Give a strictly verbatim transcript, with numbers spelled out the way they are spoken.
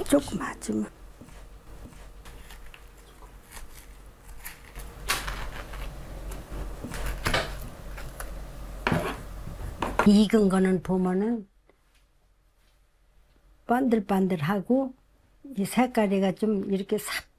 조그맣지 뭐. 익은 거는 보면은 반들반들하고 이 색깔이가 좀 이렇게 싹